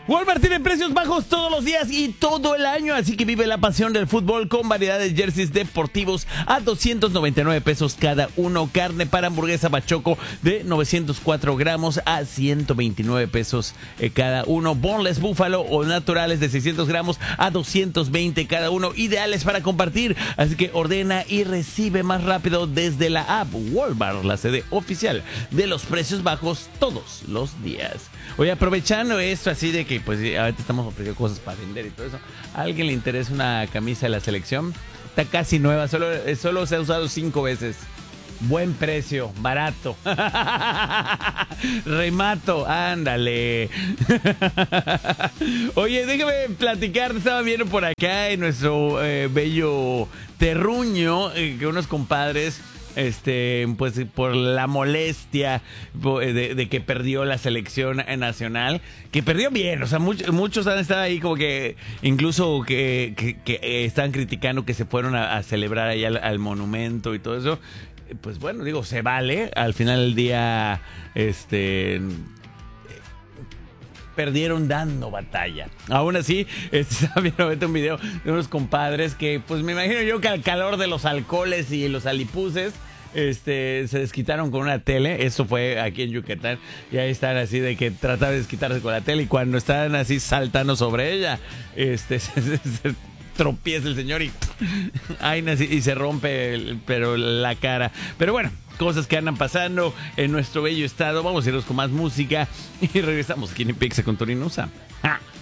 Walmart tiene precios bajos todos los días y todo el año, así que vive la pasión del fútbol con variedades de jerseys deportivos a 299 pesos cada uno. Carne para hamburguesa Bachoco de 904 gramos a 129 pesos cada uno. Boneless búfalo o naturales de 600 gramos a 220 cada uno. Ideales para compartir, así que ordena y recibe más rápido desde la app. Walmart, la sede oficial de los precios bajos todos los días. Oye, aprovechando esto así de que pues ahorita estamos ofreciendo cosas para vender y todo eso, ¿a alguien le interesa una camisa de la selección? Está casi nueva, solo se ha usado 5 veces. Buen precio, barato. Remato, ándale. Oye, déjame platicar, estaba viendo por acá en nuestro bello terruño que unos compadres pues por la molestia de que perdió la selección nacional, que perdió bien, o sea, muchos han estado ahí como que incluso que están criticando que se fueron a celebrar ahí al monumento y todo eso. Pues bueno, digo, se vale, al final del día perdieron dando batalla. Aún así, estaba viendo un video de unos compadres que, pues me imagino yo que al calor de los alcoholes y los alipuses, se desquitaron con una tele. Eso fue aquí en Yucatán. Y ahí están así de que trataban de desquitarse con la tele. Y cuando están así saltando sobre ella, se tropieza el señor y se rompe pero la cara. Pero bueno, cosas que andan pasando en nuestro bello estado. Vamos a irnos con más música y regresamos aquí en Pizza con Tony Nusa. ¡Ja!